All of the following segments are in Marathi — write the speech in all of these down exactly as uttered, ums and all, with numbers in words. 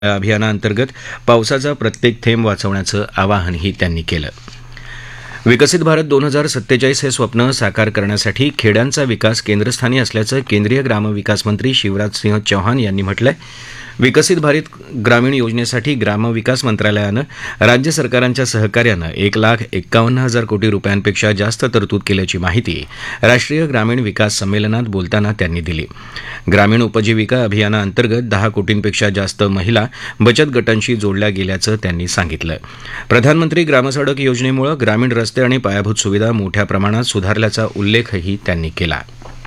या अभियानाअंतर्गत पावसाचा प्रत्येक थेंब वाचवण्याचं आवाहनही त्यांनी केलं. विकसित भारत दोन हजार सत्तेचाळीस हे स्वप्न साकार करण्यासाठी खेड्यांचा विकास केंद्रस्थानी असल्याचं केंद्रीय ग्रामविकास मंत्री शिवराज सिंह चौहान यांनी म्हटलंय. विकसित भारत ग्रामीण योजनेसाठी ग्रामविकास मंत्रालयानं राज्य सरकारांच्या सहकार्यानं एक लाख एक्कावन्न हजार कोटी रुपयांपेक्षा जास्त तरतूद केल्याची माहिती राष्ट्रीय ग्रामीण विकास संमेलनात बोलताना त्यांनी दिली. ग्रामीण उपजीविका अभियानाअंतर्गत दहा कोटींपेक्षा जास्त महिला बचत गटांशी जोडल्या गेल्याचं त्यांनी सांगितलं. प्रधानमंत्री ग्रामसडक योजनेमुळे ग्रामीण रस्ते आणि पायाभूत सुविधा मोठ्या प्रमाणात सुधारल्याचा उल्लेखही त्यांनी केला.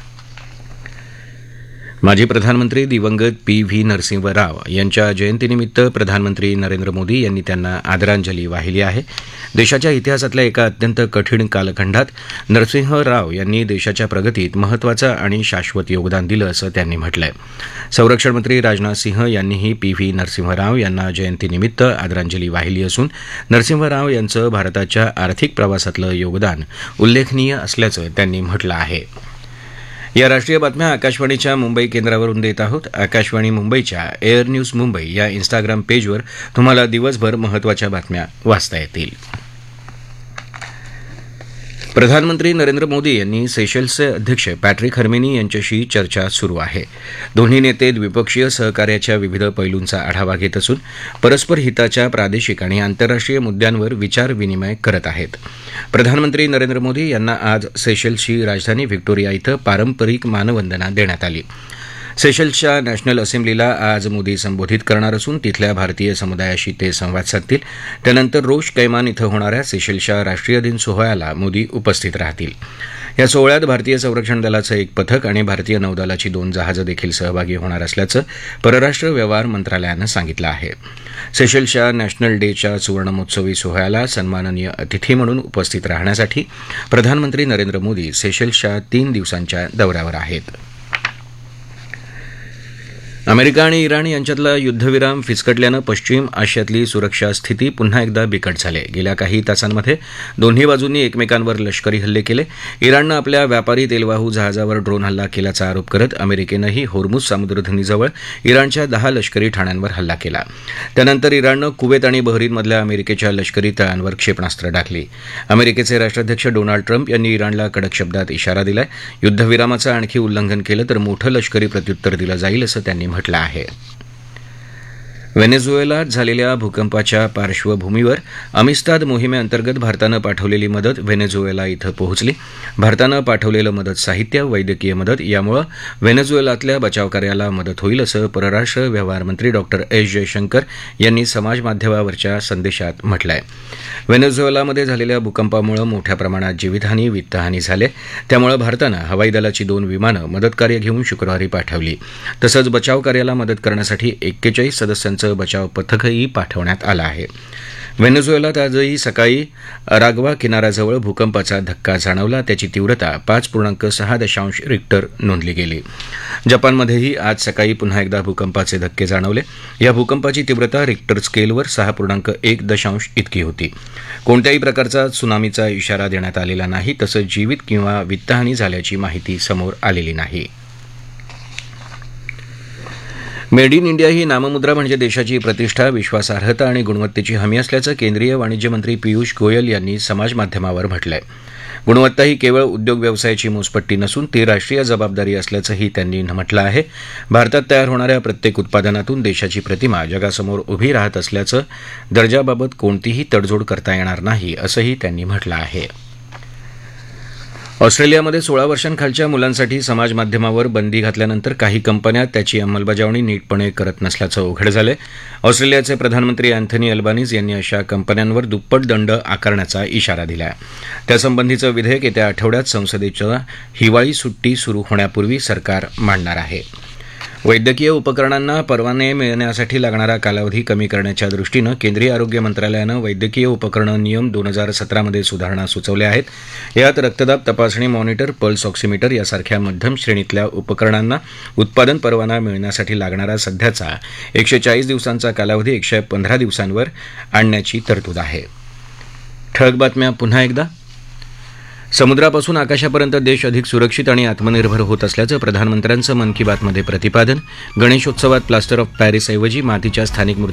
माजी प्रधानमंत्री दिवंगत पी व्ही नरसिंह राव यांच्या जयंतीनिमित्त प्रधानमंत्री नरेंद्र मोदी यांनी त्यांना आदरांजली वाहिली आहे. देशाच्या इतिहासातल्या एका अत्यंत कठीण कालखंडात नरसिंह राव यांनी देशाच्या प्रगतीत महत्त्वाचं आणि शाश्वत योगदान दिलं असं त्यांनी म्हटलंय. संरक्षण मंत्री राजनाथ सिंह यांनीही पी व्ही नरसिंह राव यांना जयंतीनिमित्त आदरांजली वाहिली असून नरसिंह राव यांचं भारताच्या आर्थिक प्रवासातलं योगदान उल्लेखनीय असल्याचं त्यांनी म्हटलं आहे. या राष्ट्रीय बातम्या आकाशवाणीच्या मुंबई केंद्रावरून देत आहोत. आकाशवाणी मुंबईच्या एअर न्यूज मुंबई या इन्स्टाग्राम पेजवर तुम्हाला दिवसभर महत्त्वाच्या बातम्या वाचता येतील. प्रधानमंत्री नरेंद्र मोदी यांनी सेशल्सचे अध्यक्ष पॅट्रिक हर्मिनी यांच्याशी चर्चा सुरू आहे. दोन्ही नेते द्विपक्षीय सहकार्याच्या विविध पैलूंचा आढावा घेत असून परस्पर हिताच्या प्रादेशिक आणि आंतरराष्ट्रीय मुद्द्यांवर विचारविनिमय करत आहेत. प्रधानमंत्री नरेंद्र मोदी यांना आज सेशल्सची राजधानी व्हिक्टोरिया इथं पारंपरिक मानवंदना देण्यात आली. सेशल्सच्या नॅशनल असेंब्लीला आज मोदी संबोधित करणार असून तिथल्या भारतीय समुदायाशी ते संवाद साधतील. त्यानंतर रोश कैमान इथं होणाऱ्या सेशल्सच्या राष्ट्रीय दिन सोहळ्याला मोदी उपस्थित राहतील. या सोहळ्यात भारतीय संरक्षण दलाचं एक पथक आणि भारतीय नौदलाची दोन जहाजं देखील सहभागी होणार असल्याचं परराष्ट्र व्यवहार मंत्रालयानं सांगितलं आहे. सेशल्सच्या नॅशनल डेच्या सुवर्णमहोत्सवी सोहळ्याला सन्माननीय अतिथी म्हणून उपस्थित राहण्यासाठी प्रधानमंत्री नरेंद्र मोदी सेशल्सच्या तीन दिवसांच्या दौऱ्यावर आहेत. अमेरिका आणि इराण यांच्यातला युद्धविराम फिसकटल्यानं पश्चिम आशियातली सुरक्षा स्थिती पुन्हा एकदा बिकट झाली. गेल्या काही तासांमध्ये दोन्ही बाजूंनी एकमेकांवर लष्करी हल्ले केले. इराणनं आपल्या व्यापारी तेलवाहू जहाजावर ड्रोन हल्ला केल्याचा आरोप करत अमेरिकेनंही होर्मुझ सामुद्रधुनीजवळ इराणच्या दहा लष्करी ठाण्यांवर हल्ला केला. त्यानंतर इराणनं कुवेत आणि बहरीनमधल्या अमेरिकेच्या लष्करी तळांवर क्षेपणास्त्र टाकली. अमेरिकेचे राष्ट्राध्यक्ष डोनाल्ड ट्रम्प यांनी इराणला कडक शब्दात इशारा दिलाय. युद्धविरामाचं आणखी उल्लंघन केलं तर मोठं लष्करी प्रत्युत्तर दिलं जाईल असं त्यांनी म्हटलं आहे. व्हेनेझुएलात झालेल्या भूकंपाच्या पार्श्वभूमीवर अमिस्ताद मोहिमेअंतर्गत भारतानं पाठवलेली मदत व्हेनेझुएला इथं पोहोचली. भारतानं पाठवलेलं मदत साहित्य, वैद्यकीय मदत यामुळे व्हेनेझुएलातल्या बचावकार्याला मदत होईल असं परराष्ट्र व्यवहार मंत्री डॉक्टर एस जयशंकर यांनी समाजमाध्यमावरच्या संदेशात म्हटलंय. व्हेनेझुएलामध्ये झालेल्या भूकंपामुळे मोठ्या प्रमाणात जीवितहानी, वित्तहानी झाली. त्यामुळे भारतानं हवाई दलाची दोन विमानं मदतकार्य घेऊन शुक्रवारी पाठवली. तसंच बचावकार्याला मदत करण्यासाठी एक्केचाळीस सदस्यांचं बचाव पथकही पाठवण्यात आलं आहे. व्हेनेझुएलात आजही सकाळी अराग्वा किनाऱ्याजवळ भूकंपाचा धक्का जाणवला. त्याची तीव्रता पाच पूर्णांक सहा दशांश रिक्टर नोंदली गेली. जपानमध्येही आज सकाळी पुन्हा एकदा भूकंपाचे धक्के जाणवले. या भूकंपाची तीव्रता रिक्टर स्केलवर सहा पूर्णांक एक दशांश इतकी होती. कोणत्याही प्रकारचा त्सुनामीचा इशारा देण्यात आलेला नाही. तसंच जीवित किंवा वित्तहानी झाल्याची माहिती समोर आलेली नाही. मेड इन इंडिया ही नाममुद्रा म्हणजे देशाची प्रतिष्ठा, विश्वासार्हता आणि गुणवत्तेची हमी असल्याचं केंद्रीय वाणिज्य मंत्री पियुष गोयल यांनी समाजमाध्यमावर म्हटलंय. गुणवत्ता ही केवळ उद्योग व्यवसायाची मोजपट्टी नसून ती राष्ट्रीय जबाबदारी असल्याचंही त्यांनी म्हटलं आहे. भारतात तयार होणाऱ्या प्रत्येक उत्पादनातून देशाची प्रतिमा जगासमोर उभी राहत असल्याचं दर्जाबाबत कोणतीही तडजोड करता येणार नाही असंही त्यांनी म्हटलं आहे. ऑस्ट्रेलियामध्ये सोळा वर्षांखालच्या मुलांसाठी समाजमाध्यमावर बंदी घातल्यानंतर काही कंपन्या त्याची अंमलबजावणी नीटपणे करत नसल्याचं उघड झालंय. ऑस्ट्रेलियाचे प्रधानमंत्री अँथनी अल्बानीज यांनी अशा कंपन्यांवर दुप्पट दंड आकारण्याचा इशारा दिला आहे. त्यासंबंधीचं विधेयक येत्या आठवड्यात संसदेच्या हिवाळी सुट्टी सुरू होण्यापूर्वी सरकार मांडणार आहे. वैद्यकीय उपकरणांना परवाने मिळण्यासाठी लागणारा कालावधी कमी करण्याच्या दृष्टीनं केंद्रीय आरोग्य मंत्रालयानं वैद्यकीय उपकरणं नियम दोन हजार सतरामध्ये सुधारणा सुचवल्या आहेत. यात रक्तदाब तपासणी मॉनिटर, पल्स ऑक्सिमीटर यासारख्या मध्यम श्रेणीतल्या उपकरणांना उत्पादन परवाना मिळण्यासाठी लागणारा सध्याचा एकशे चाळीस दिवसांचा कालावधी एकशे पंधरा दिवसांवर आणण्याची तरतूद आहे. ठळक बातम्या पुन्हा एकदा. समुद्रापासून आकाशापर्यंत देश अधिक सुरक्षित आणि आत्मनिर्भर होत असल्याचं प्रधानमंत्र्यांचं मन की बातमध्ये प्रतिपादन. गणेशोत्सवात प्लास्टर ऑफ पॅरिसऐवजी मातीच्या स्थानिक